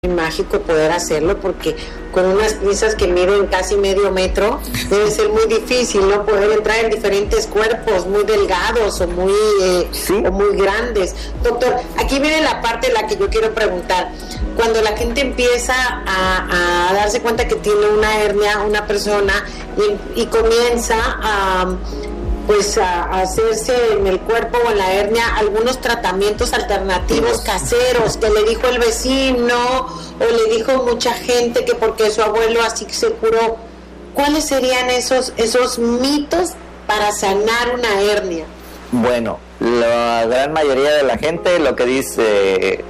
mágico poder hacerlo, porque con unas pinzas que miden casi medio metro debe ser muy difícil, ¿no? Poder entrar en diferentes cuerpos muy delgados o muy grandes. Doctor, aquí viene la parte en la que yo quiero preguntar. Cuando la gente empieza a darse cuenta que tiene una hernia, una persona, y comienza a hacerse en el cuerpo o en la hernia algunos tratamientos alternativos caseros, que le dijo el vecino o le dijo mucha gente que porque su abuelo así se curó. ¿Cuáles serían esos mitos para sanar una hernia? Bueno, la gran mayoría de la gente lo que dice,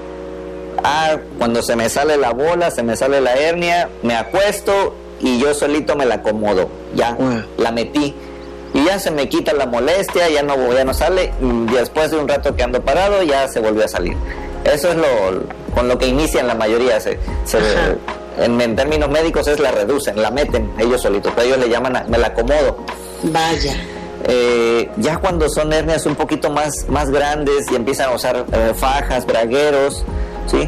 cuando se me sale la bola, se me sale la hernia, me acuesto y yo solito me la acomodo, ya la metí. Y ya se me quita la molestia, ya no sale, y después de un rato que ando parado ya se volvió a salir. Eso es con lo que inician la mayoría. En términos médicos la reducen, la meten ellos solitos, pero ellos le llaman me la acomodo. Vaya. Ya cuando son hernias un poquito más grandes y empiezan a usar fajas, bragueros, ¿sí?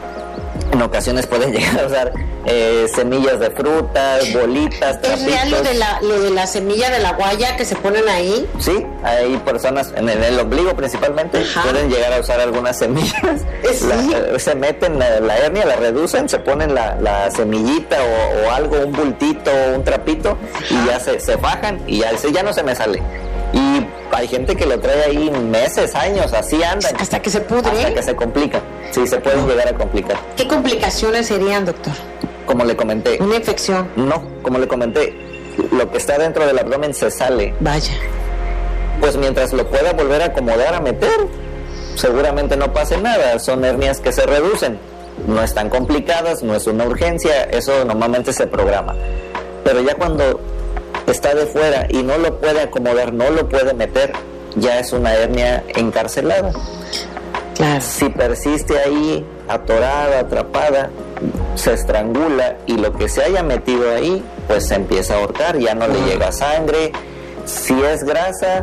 En ocasiones pueden llegar a usar semillas de frutas, bolitas, trapitos. ¿Es real lo de la semilla de la guaya que se ponen ahí? Sí, hay personas en el ombligo principalmente. Ajá. Pueden llegar a usar algunas semillas. ¿Sí? Se meten la hernia, la reducen, se ponen la semillita o algo, un bultito o un trapito. Ajá. Y ya se fajan y ya no se me sale. Y hay gente que lo trae ahí meses, años, así andan. Hasta que se pudre. Hasta que se complica. Sí, se pueden llegar a complicar. ¿Qué complicaciones serían, doctor? Como le comenté. ¿Una infección? No, como le comenté, lo que está dentro del abdomen se sale. Vaya. Pues mientras lo pueda volver a acomodar, a meter, seguramente no pase nada. Son hernias que se reducen. No están complicadas, no es una urgencia, eso normalmente se programa. Pero ya cuando está de fuera y no lo puede acomodar, no lo puede meter, ya es una hernia encarcelada. Claro. Si persiste ahí, atorada, atrapada, se estrangula y lo que se haya metido ahí, pues se empieza a ahorcar, ya no le llega sangre. Si es grasa,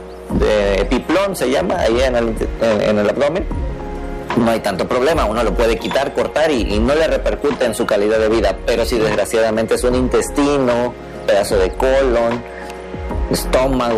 de epiplón se llama, ahí en el abdomen, no hay tanto problema, uno lo puede quitar, cortar y no le repercute en su calidad de vida. Pero si desgraciadamente es un intestino, pedazo de colon, estómago,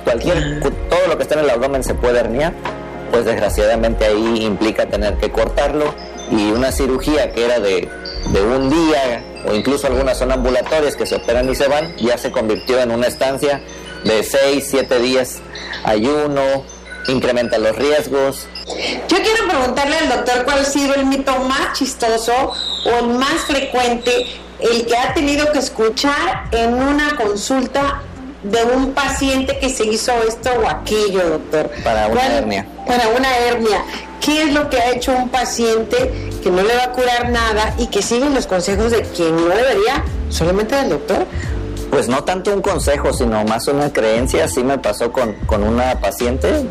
todo lo que está en el abdomen se puede herniar, pues desgraciadamente ahí implica tener que cortarlo, y una cirugía que era de un día o incluso algunas son ambulatorias que se operan y se van, ya se convirtió en una estancia de 6-7 días, ayuno, incrementa los riesgos. Yo quiero preguntarle al doctor cuál ha sido el mito más chistoso o el más frecuente, el que ha tenido que escuchar en una consulta de un paciente que se hizo esto o aquello, doctor. Para una hernia. Para una hernia. ¿Qué es lo que ha hecho un paciente que no le va a curar nada y que sigue los consejos de quien no debería, solamente del doctor? Pues no tanto un consejo, sino más una creencia. Así me pasó con una paciente,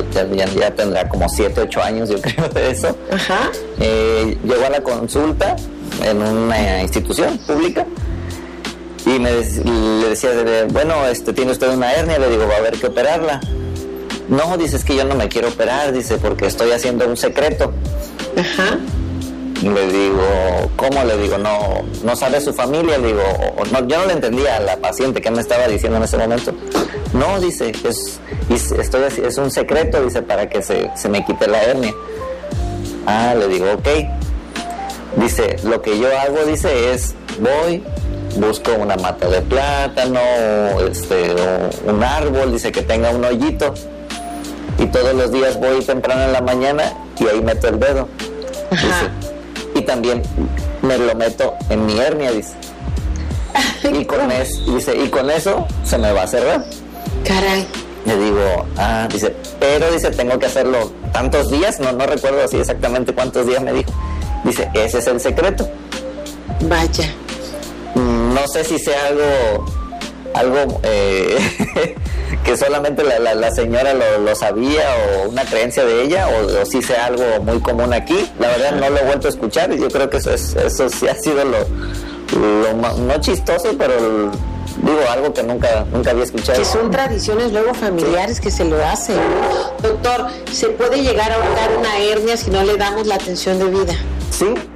ya tendrá como 7-8 años, yo creo, de eso. Ajá. Llegó a la consulta en una institución pública y le decía, bueno, tiene usted una hernia. Le digo, va a haber que operarla. No, dice, es que yo no me quiero operar, dice, porque estoy haciendo un secreto. Ajá. Le digo, ¿cómo? Le digo, no sabe su familia. Le digo, yo no le entendía a la paciente qué me estaba diciendo en ese momento. No, dice, es un secreto, dice, para que se me quite la hernia. Le digo, ok. Dice, lo que yo hago, dice, es busco una mata de plátano, o un árbol, dice, que tenga un hoyito, y todos los días voy temprano en la mañana y ahí meto el dedo. Dice, y también me lo meto en mi hernia, dice. Y con eso se me va a cerrar. Caray. Le digo, dice, pero dice, tengo que hacerlo tantos días, no recuerdo así exactamente cuántos días me dijo. Dice, ese es el secreto. Vaya. No sé si sea algo que solamente la señora lo sabía, o una creencia de ella, o si sea algo muy común aquí. La verdad no lo he vuelto a escuchar, y yo creo que eso sí ha sido lo no chistoso, pero digo, algo que nunca había escuchado. Que son tradiciones luego familiares que se lo hacen. Doctor, ¿se puede llegar a ahorcar una hernia si no le damos la atención debida? Sí,